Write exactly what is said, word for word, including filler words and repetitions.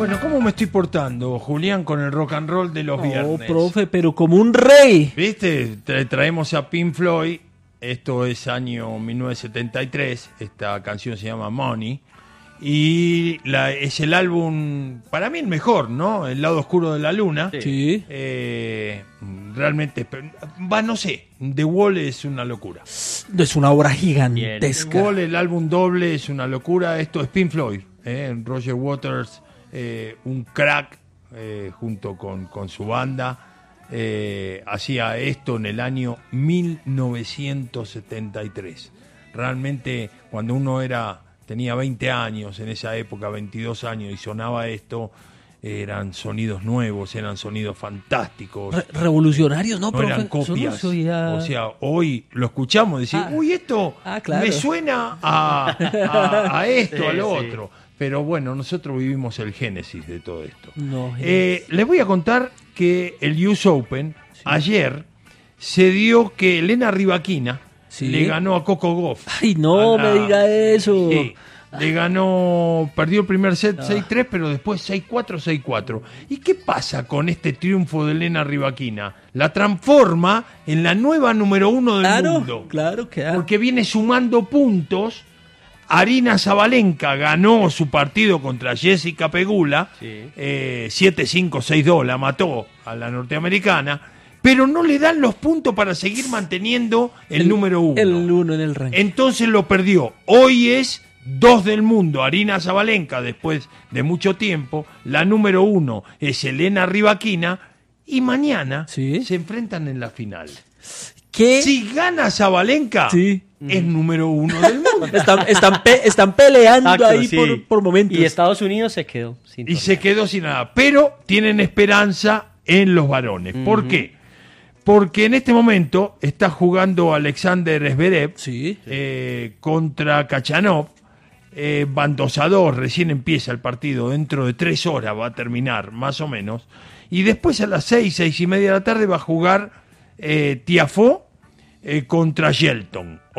Bueno, ¿cómo me estoy portando, Julián, con el rock and roll de los Oh, viernes? profe, pero como un rey. ¿Viste? Tra- traemos a Pink Floyd. Esto es año mil novecientos setenta y tres. Esta canción se llama Money. Y la, es el álbum, para mí el mejor, ¿no? El lado oscuro de la luna. Sí. Eh, realmente, va, no sé. The Wall es una locura. Es una obra gigantesca. The Wall, el álbum doble, es una locura. Esto es Pink Floyd. ¿eh? Roger Waters, eh, un crack, eh, junto con, con su banda. Eh, hacía esto en el año mil novecientos setenta y tres. Realmente, cuando uno era tenía veinte años en esa época, veintidós años, y sonaba esto, eran sonidos nuevos, eran sonidos fantásticos. Re- revolucionarios, ¿no, no profe? eran Eso no copias. se oía. O sea, hoy lo escuchamos y decimos, Ah. uy, esto Ah, claro. me suena a, a, a esto, Sí, a lo sí. otro. Pero bueno, nosotros vivimos el génesis de todo esto. No, Eh, les voy a contar que el U S Open, ayer, se dio que Elena Rybakina Sí. le ganó a Coco Gauff. Ay, no A la- me diga eso. Sí, le ganó, perdió el primer set Ah. seis tres, pero después seis cuatro, seis cuatro. ¿Y qué pasa con este triunfo de Elena Rybakina? La transforma en la nueva número uno del Claro, mundo. claro que Porque viene sumando puntos. Arina Zabalenka ganó su partido contra Jessica Pegula, Sí. eh, siete cinco, seis dos, la mató a la norteamericana, pero no le dan los puntos para seguir manteniendo el, número uno. El uno en el ranking. Entonces lo perdió. Hoy es dos del mundo, Arina Zabalenka, después de mucho tiempo. La número uno es Elena Rybakina. Y mañana Sí. se enfrentan en la final. ¿Qué? Si gana Zabalenka, Sí. es número uno del mundo. Están, están, pe- están peleando Exacto, ahí sí. por, por momentos. Y Estados Unidos se quedó sin Y torneo. se quedó sin nada. Pero tienen esperanza en los varones. ¿Por qué? Porque en este momento está jugando Alexander Zverev Sí. eh, contra Kachanov. Eh, van dos a dos, recién empieza el partido. Dentro de tres horas va a terminar, más o menos. Y después a las seis, seis y media de la tarde va a jugar eh, Tiafoe eh, contra Shelton.